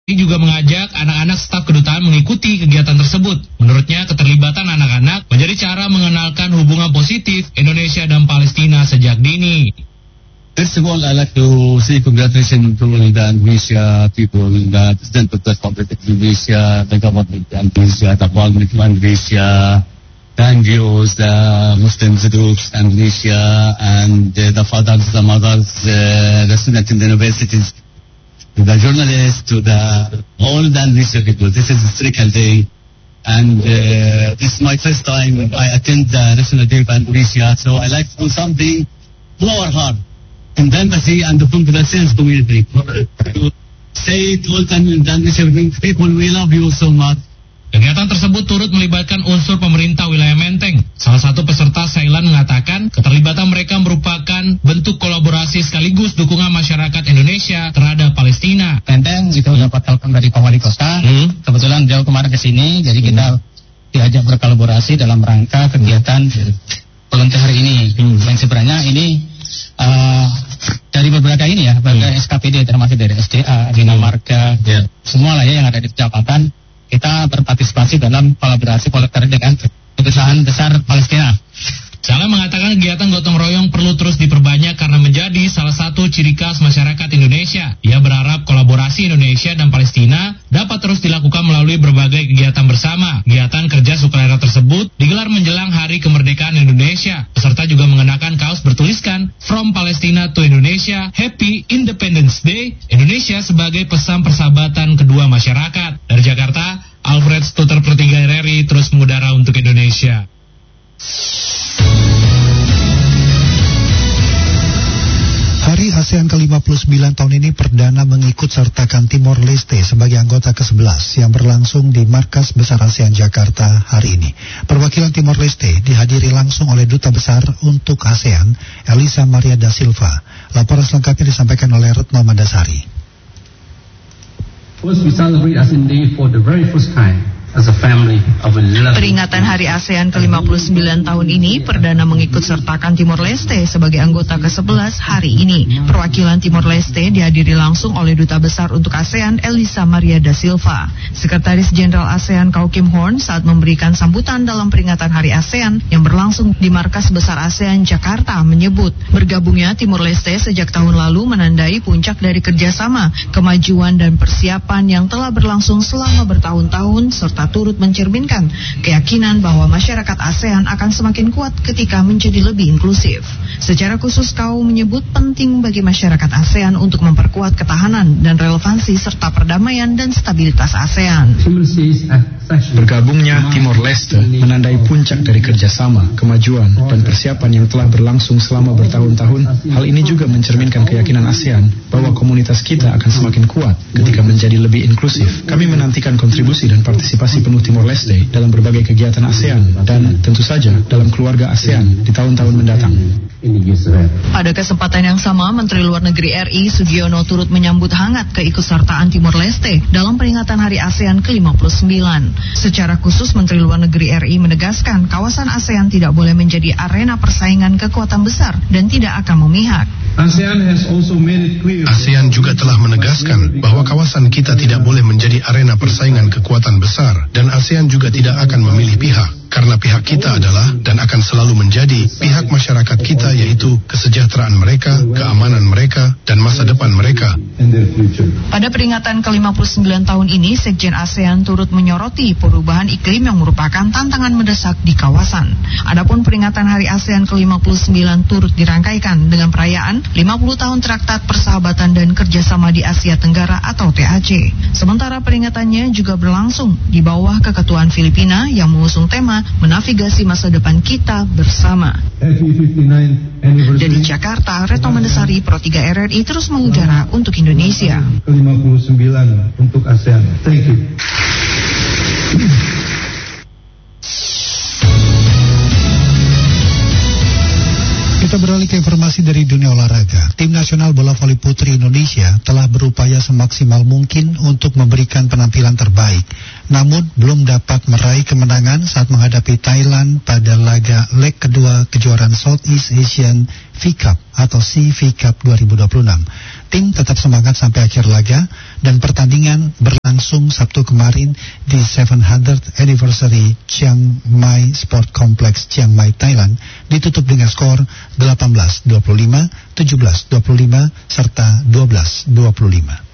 juga mengajak anak-anak staf kedutaan mengikuti kegiatan tersebut. Menurutnya, keterlibatan anak-anak menjadi cara mengenalkan hubungan positif Indonesia dan Palestina sejak dini. First of all, I'd like to say congratulations to the Indonesia people, the President of the Republic of Indonesia, the government of Indonesia, the Parliament of Indonesia, the NGOs, the Muslims groups in Indonesia, and the fathers, the mothers, the students in the universities, to the journalists, to all the Indonesian people. This is a historical day, and this is my first time I attend the National Day of Indonesia, so I like to do something to our heart, in the embassy and from the sales community. To say to all the Indonesian people, we love you so much. Kegiatan tersebut turut melibatkan unsur pemerintah wilayah Menteng. Salah satu peserta Sailan mengatakan keterlibatan mereka merupakan bentuk kolaborasi sekaligus dukungan masyarakat Indonesia terhadap Palestina. Menteng itu dapat telepon dari Pak Wali Kota. Kebetulan jauh kemarin ke sini, jadi kita diajak berkolaborasi dalam rangka kegiatan volunteer hari ini. Yang sebenarnya ini dari beberapa ini ya, berbagai SKPD termasuk dari SDA, Bina Marga, semua lah ya yang ada di kecamatan. Kita berpartisipasi dalam kolaborasi volunteer dengan perusahaan besar Palestina. Salah mengatakan kegiatan gotong royong perlu terus diperbanyak karena menjadi salah satu ciri khas masyarakat Indonesia. Ia berharap kolaborasi Indonesia dan Palestina dapat terus dilakukan melalui berbagai kegiatan bersama. Kegiatan kerja sukarela tersebut digelar menjelang Hari Kemerdekaan Indonesia. Peserta juga mengenakan kaos bertuliskan From Palestina to Indonesia, Happy Independence Day, Indonesia sebagai pesan persahabatan kedua masyarakat. Dari Jakarta, Alfred Stuter per 3 RRI terus mengudara untuk Indonesia. Hari ASEAN ke-59 tahun ini perdana mengikut sertakan Timor Leste sebagai anggota ke-11 yang berlangsung di Markas Besar ASEAN Jakarta hari ini. Perwakilan Timor Leste dihadiri langsung oleh Duta Besar untuk ASEAN, Elisa Maria da Silva. Laporan selengkapnya disampaikan oleh Retno Mandasari. First, we celebrate ASEAN Day for the very first time. Peringatan Hari ASEAN ke-59 tahun ini perdana mengikut sertakan Timor Leste sebagai anggota ke-11 hari ini. Perwakilan Timor Leste dihadiri langsung oleh Duta Besar untuk ASEAN, Elisa Maria da Silva. Sekretaris Jenderal ASEAN Kau Kim Horn saat memberikan sambutan dalam peringatan Hari ASEAN yang berlangsung di Markas Besar ASEAN Jakarta menyebut bergabungnya Timor Leste sejak tahun lalu menandai puncak dari kerjasama, kemajuan dan persiapan yang telah berlangsung selama bertahun-tahun serta turut mencerminkan keyakinan bahwa masyarakat ASEAN akan semakin kuat ketika menjadi lebih inklusif. Secara khusus Kau menyebut penting bagi masyarakat ASEAN untuk memperkuat ketahanan dan relevansi serta perdamaian dan stabilitas ASEAN. Bergabungnya Timor Leste menandai puncak dari kerjasama, kemajuan dan persiapan yang telah berlangsung selama bertahun-tahun. Hal ini juga mencerminkan keyakinan ASEAN bahwa komunitas kita akan semakin kuat ketika menjadi lebih inklusif. Kami menantikan kontribusi dan partisipasi penuh Timor Leste dalam berbagai kegiatan ASEAN dan tentu saja dalam keluarga ASEAN di tahun-tahun mendatang. Pada kesempatan yang sama, Menteri Luar Negeri RI Sugiono turut menyambut hangat keikutsertaan Timor Leste dalam peringatan Hari ASEAN ke-59. Secara khusus, Menteri Luar Negeri RI menegaskan kawasan ASEAN tidak boleh menjadi arena persaingan kekuatan besar dan tidak akan memihak. ASEAN juga telah menegaskan bahwa kawasan kita tidak boleh menjadi arena persaingan kekuatan besar dan ASEAN juga tidak akan memilih pihak. Karena pihak kita adalah dan akan selalu menjadi pihak masyarakat kita, yaitu kesejahteraan mereka, keamanan mereka, dan masa depan mereka. Pada peringatan ke-59 tahun ini, Sekjen ASEAN turut menyoroti perubahan iklim yang merupakan tantangan mendesak di kawasan. Adapun peringatan Hari ASEAN ke-59 turut dirangkaikan dengan perayaan 50 tahun Traktat Persahabatan dan Kerjasama di Asia Tenggara atau TAC. Sementara peringatannya juga berlangsung di bawah keketuaan Filipina yang mengusung tema menavigasi masa depan kita bersama. Dari Jakarta, Retno Mandasari, Pro 3 RRI terus mengudara untuk Indonesia. 59 untuk ASEAN. Thank you. Kita beralih ke informasi dari dunia olahraga. Tim nasional bola voli putri Indonesia telah berupaya semaksimal mungkin untuk memberikan penampilan terbaik, namun belum dapat meraih kemenangan saat menghadapi Thailand pada leg kedua kejuaraan Southeast Asian V Cup atau CV Cup 2026. Tim tetap semangat sampai akhir laga dan pertandingan berlangsung Sabtu kemarin di 700th Anniversary Chiang Mai Sport Complex Chiang Mai, Thailand ditutup dengan skor 18-25, 17-25 serta 12-25.